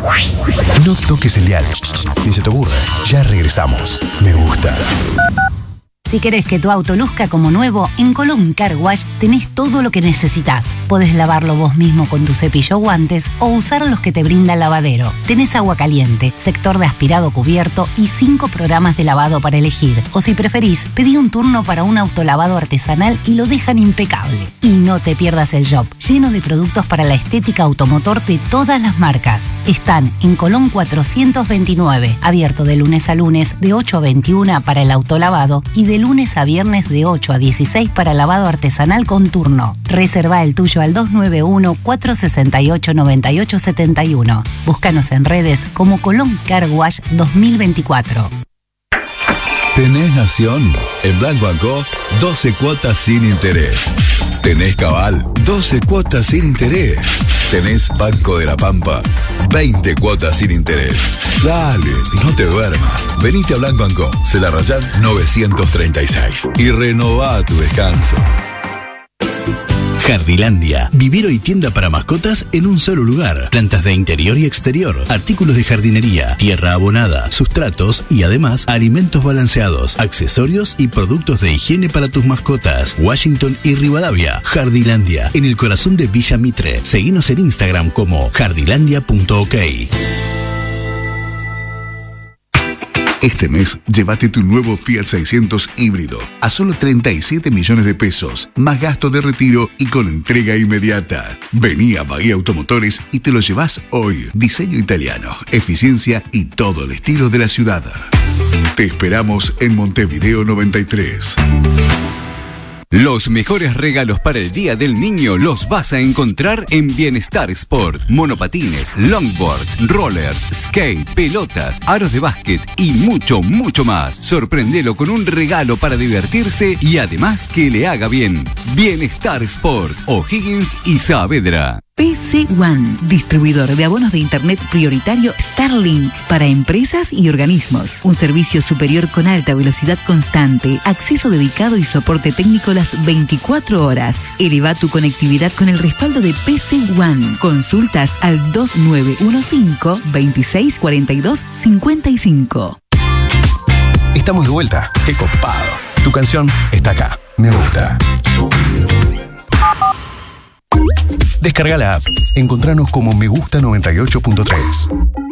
No toques el dial, ni se te ocurra. Ya regresamos. Me gusta. Si querés que tu auto luzca como nuevo, en Colón Car Wash tenés todo lo que necesitas. Podés lavarlo vos mismo con tu cepillo o guantes o usar los que te brinda el lavadero. Tenés agua caliente, sector de aspirado cubierto y 5 programas de lavado para elegir. O si preferís, pedí un turno para un autolavado artesanal y lo dejan impecable. Y no te pierdas el shop, lleno de productos para la estética automotor de todas las marcas. Están en Colón 429, abierto de lunes a lunes de 8 a 21 para el autolavado y de lunes a viernes de 8 a 16 para lavado artesanal con turno. Reserva el tuyo al 291-468-9871. Búscanos en redes como Colón Car Wash 2024. ¿Tenés Nación? En Blanco &Co, 12 cuotas sin interés. ¿Tenés Cabal? 12 cuotas sin interés. ¿Tenés Banco de la Pampa? 20 cuotas sin interés. Dale, no te duermas. Venite a Blanco &Co, Cela Rayán 936 y renová tu descanso. Jardilandia, vivero y tienda para mascotas en un solo lugar. Plantas de interior y exterior, artículos de jardinería, tierra abonada, sustratos y además alimentos balanceados, accesorios y productos de higiene para tus mascotas. Washington y Rivadavia. Jardilandia, en el corazón de Villa Mitre. Seguinos en Instagram como jardilandia.ok. Este mes, llévate tu nuevo Fiat 600 híbrido a solo 37 millones de pesos, más gasto de retiro y con entrega inmediata. Vení a Bahía Automotores y te lo llevas hoy. Diseño italiano, eficiencia y todo el estilo de la ciudad. Te esperamos en Montevideo 93. Los mejores regalos para el Día del Niño los vas a encontrar en Bienestar Sport. Monopatines, longboards, rollers, skate, pelotas, aros de básquet y mucho, mucho más. Sorprendelo con un regalo para divertirse y además que le haga bien. Bienestar Sport, O'Higgins y Saavedra. PC One, distribuidor de abonos de internet prioritario Starlink para empresas y organismos. Un servicio superior con alta velocidad constante, acceso dedicado y soporte técnico las 24 horas. Eleva tu conectividad con el respaldo de PC One. Consultas al 2915-2642-55. Estamos de vuelta. ¡Qué copado! Tu canción está acá. Me gusta. Descarga la app. Encontranos como Me Gusta 98.3.